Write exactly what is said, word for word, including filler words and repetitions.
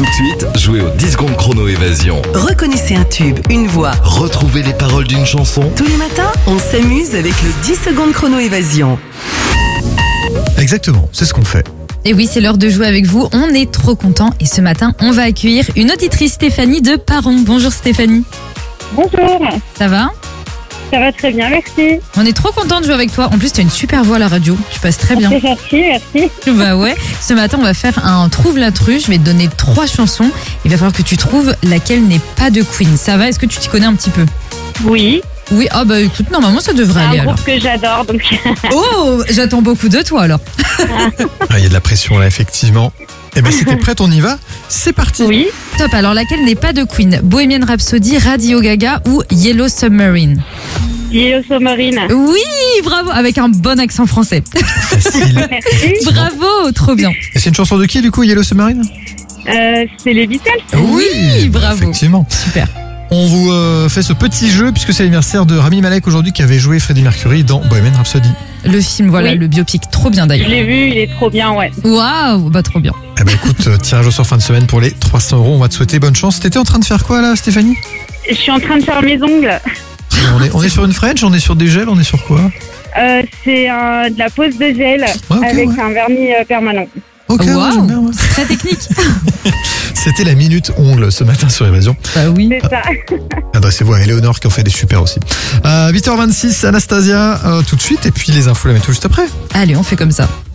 Tout de suite, jouez au dix secondes chrono évasion. Reconnaissez un tube, une voix. Retrouvez les paroles d'une chanson. Tous les matins, on s'amuse avec le dix secondes chrono évasion. Exactement, c'est ce qu'on fait. Et oui, c'est l'heure de jouer avec vous. On est trop contents. Et ce matin, on va accueillir une auditrice, Stéphanie de Paron. Bonjour Stéphanie. Bonjour, Ça va? ça va très bien, merci. On est trop contents de jouer avec toi. En plus, tu as une super voix à la radio. Tu passes très bien. C'est gentil, merci. Bah ouais. Ce matin, on va faire un Trouve l'intrus. Je vais te donner trois chansons. Il va falloir que tu trouves laquelle n'est pas de Queen. Ça va? Est-ce que tu t'y connais un petit peu? Oui, Oui. Ah bah écoute, normalement, ça devrait c'est aller un alors. groupe que j'adore, donc Oh, j'attends beaucoup de toi alors. Ah, il y a de la pression là, effectivement. Eh ben, si t'es prête, on y va. C'est parti. oui. Top. Alors, laquelle n'est pas de Queen? Bohemian Rhapsody, Radio Gaga ou Yellow Submarine? Yellow Submarine. Oui, bravo. Avec un bon accent français. Facile. Merci. Bravo, trop bien. Et c'est une chanson de qui, du coup, Yellow Submarine? Euh, c'est les Beatles. Oui, bah, bravo. Effectivement. Super. On vous euh, fait ce petit jeu puisque c'est l'anniversaire de Rami Malek aujourd'hui qui avait joué Freddie Mercury dans Bohemian Rhapsody. Le film, voilà, Oui. le biopic, trop bien Je d'ailleurs. l'ai vu, il est trop bien, ouais. Waouh, bah trop bien. Eh ben écoute, euh, tirage au sort fin de semaine pour les trois cents euros. On va te souhaiter bonne chance. T'étais en train de faire quoi là, Stéphanie? Je suis en train de faire mes ongles. on, est, on est sur une French, on est sur des gels, on est sur quoi? Euh, c'est un- de la pose de gel ok, avec ouais. un vernis euh, permanent. Ok, ouais, Waouh, j'aime bien, ouais. très technique. C'était la minute ongle ce matin sur Évasion. Bah oui. C'est ça. Adressez-vous à Eleonore qui en fait des super aussi. Euh, huit heures vingt-six, Anastasia euh, tout de suite et puis les infos la météo juste après. Allez, on fait comme ça.